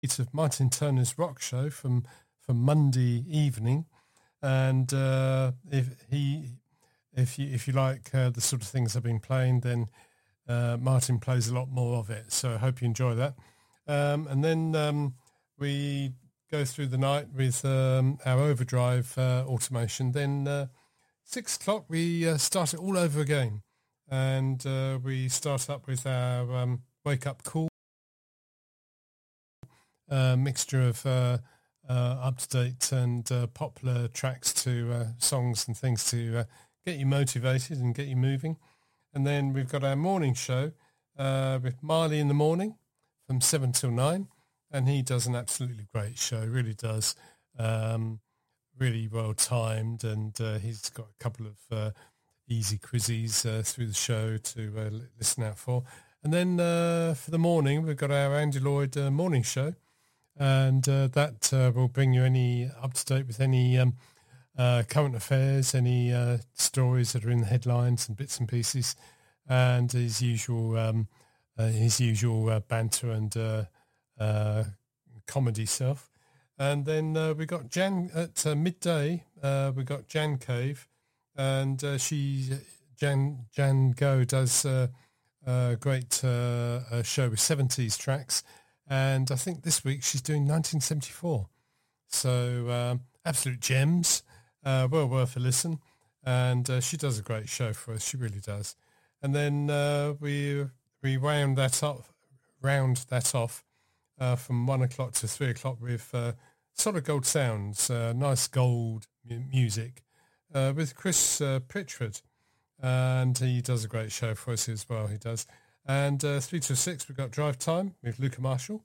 of Martin Turner's rock show from Monday evening, and if you like the sort of things I've been playing, then Martin plays a lot more of it. So I hope you enjoy that. And then we go through the night with our overdrive automation. Then 6 o'clock we start it all over again, and we start up with our wake up call. Mixture of up-to-date and popular tracks to songs and things to get you motivated and get you moving. And then we've got our morning show with Marley in the morning from 7 till 9, and he does an absolutely great show, really does, really well timed, and he's got a couple of easy quizzes through the show to listen out for. And then for the morning, we've got our Andy Lloyd morning show, and that will bring you any up-to-date with any current affairs, any stories that are in the headlines and bits and pieces, and his usual banter and comedy self. And then we got Jan at midday. We got Jan Cave, and Jan Go does a great show with 70s tracks. And I think this week she's doing 1974. So absolute gems, well worth a listen. And she does a great show for us. She really does. And then we round that off from 1 o'clock to 3 o'clock with Solid Gold Sounds, nice gold music with Chris Pritchard. And he does a great show for us as well, he does. And 3 to 6, we've got Drive Time with Luca Marshall.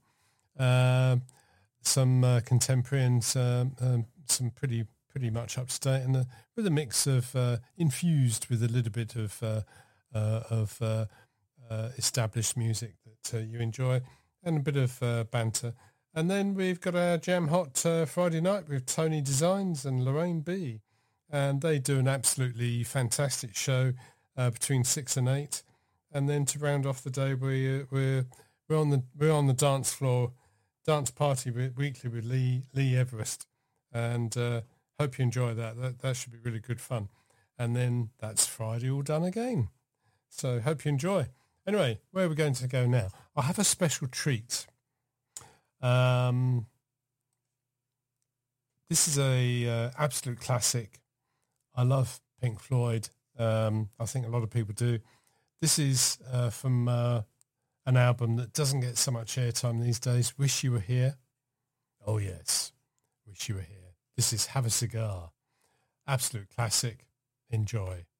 Some contemporary and some pretty much up to date, and with a mix of infused with a little bit of established music that you enjoy, and a bit of banter. And then we've got our Jam Hot Friday night with Tony Designs and Lorraine B, and they do an absolutely fantastic show between 6 and 8. And then to round off the day, we're on the dance floor, dance party weekly with Lee Everest, and hope you enjoy that. That should be really good fun. And then that's Friday all done again. So hope you enjoy. Anyway, where are we going to go now? I have a special treat. This is a absolute classic. I love Pink Floyd. I think a lot of people do. This is from an album that doesn't get so much airtime these days. Wish You Were Here. Oh, yes. Wish You Were Here. This is Have a Cigar. Absolute classic. Enjoy.